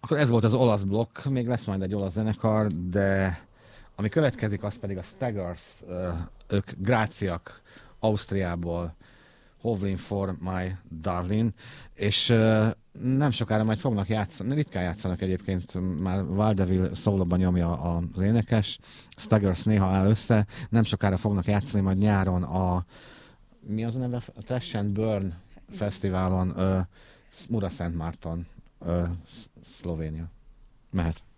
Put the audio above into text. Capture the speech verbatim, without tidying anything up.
Akkor ez volt az olasz blokk, még lesz majd egy olasz zenekar, de ami következik, az pedig a Staggers, ők gráciak Ausztriából, Hovlin for My Darling, és nem sokára majd fognak játszani, ritkán játszanak egyébként, már Valdeville szólóban nyomja az énekes, Staggers néha áll össze, nem sokára fognak játszani majd nyáron a, mi az a neve? A Trash and Burn fesztiválon, uh, Mura Szent Márton, uh, Szlovénia. Mehet.